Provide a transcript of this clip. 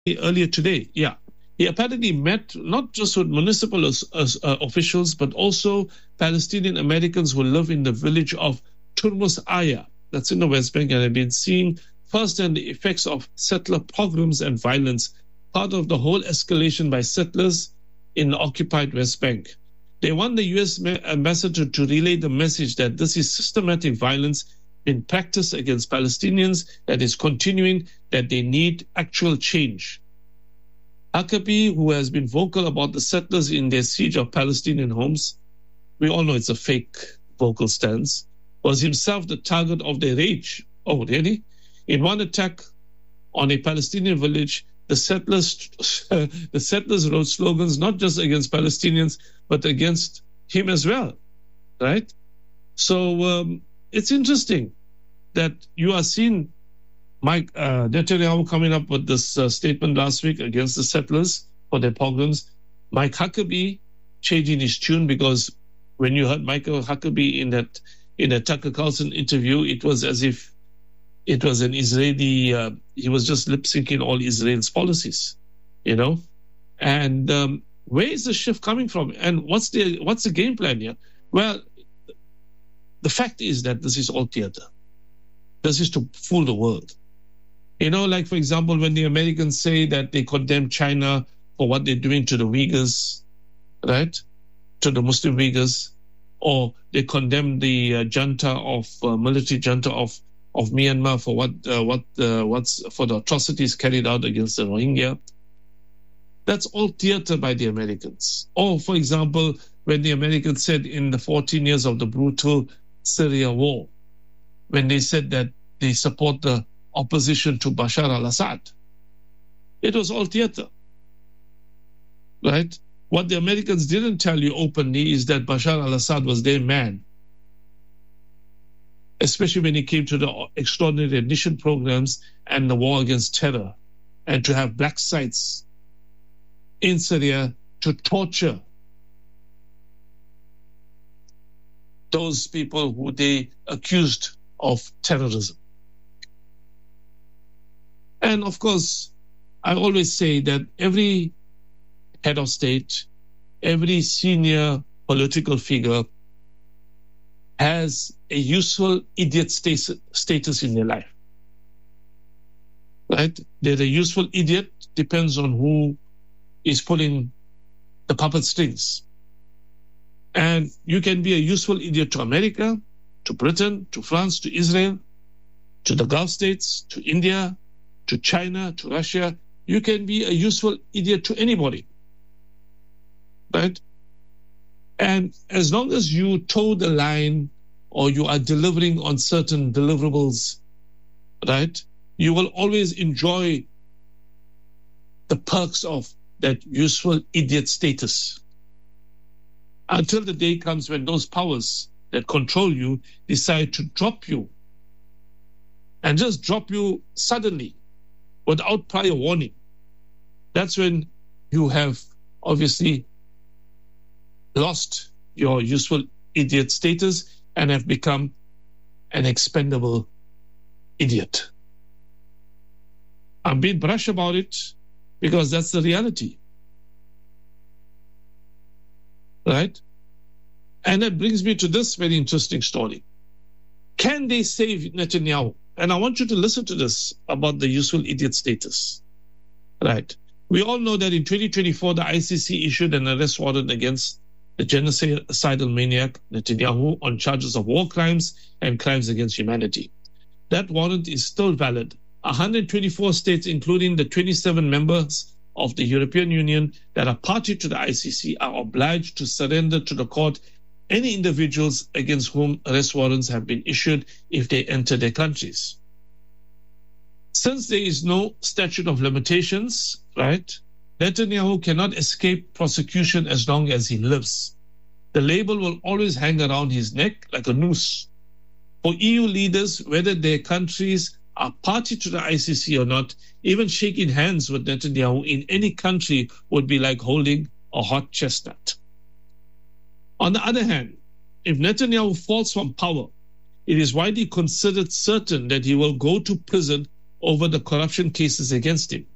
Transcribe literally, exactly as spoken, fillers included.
earlier today. Yeah. He apparently met not just with municipal as, as, uh, officials, but also Palestinian Americans who live in the village of Turmus Aya, that's in the West Bank, and have been seeing firsthand the effects of settler pogroms and violence, part of the whole escalation by settlers in the occupied West Bank. They want the U S ambassador to relay the message that this is systematic violence being practiced against Palestinians that is continuing, that they need actual change. Huckabee, who has been vocal about the settlers in their siege of Palestinian homes, we all know it's a fake vocal stance, was himself the target of their rage. Oh, really? In one attack on a Palestinian village, the settlers, the settlers wrote slogans not just against Palestinians, but against him as well, right? So um, it's interesting that you are seeing Mike uh, Netanyahu coming up with this uh, statement last week against the settlers for their pogroms. Mike Huckabee changing his tune, because when you heard Michael Huckabee in that in a Tucker Carlson interview, it was as if it was an Israeli. Uh, he was just lip syncing all Israel's policies, you know. And um, where is the shift coming from? And what's the what's the game plan here? Well, the fact is that this is all theater. This is to fool the world. You know, like, for example, when the Americans say that they condemn China for what they're doing to the Uyghurs, right, to the Muslim Uyghurs, or they condemn the uh, junta of, uh, military junta of, of Myanmar for what, uh, what, uh, what's for the atrocities carried out against the Rohingya. That's all theater by the Americans. Or, for example, when the Americans said in the fourteen years of the brutal Syria war, when they said that they support the opposition to Bashar al-Assad. It was all theater, right? What the Americans didn't tell you openly is that Bashar al-Assad was their man, especially when it came to the extraordinary rendition programs and the war against terror, and to have black sites in Syria to torture those people who they accused of terrorism. And of course, I always say that every head of state, every senior political figure has a useful idiot status in their life, right? They're a useful idiot, depends on who is pulling the puppet strings. And you can be a useful idiot to America, to Britain, to France, to Israel, to the Gulf states, to India, to China, to Russia. You can be a useful idiot to anybody, right? And as long as you toe the line or you are delivering on certain deliverables, right, you will always enjoy the perks of that useful idiot status until the day comes when those powers that control you decide to drop you, and just drop you suddenly without prior warning. That's when you have obviously lost your useful idiot status and have become an expendable idiot. I'm being brash about it because that's the reality. Right? And that brings me to this very interesting story. Can they save Netanyahu? And I want you to listen to this about the useful idiot status. Right. We all know that in twenty twenty-four, the I C C issued an arrest warrant against the genocidal maniac Netanyahu on charges of war crimes and crimes against humanity. That warrant is still valid. one hundred twenty-four states, including the twenty-seven members of the European Union that are party to the I C C, are obliged to surrender to the court any individuals against whom arrest warrants have been issued if they enter their countries. Since there is no statute of limitations, right, Netanyahu cannot escape prosecution as long as he lives. The label will always hang around his neck like a noose. For E U leaders, whether their countries are party to the I C C or not, even shaking hands with Netanyahu in any country would be like holding a hot chestnut. On the other hand, if Netanyahu falls from power, it is widely considered certain that he will go to prison over the corruption cases against him.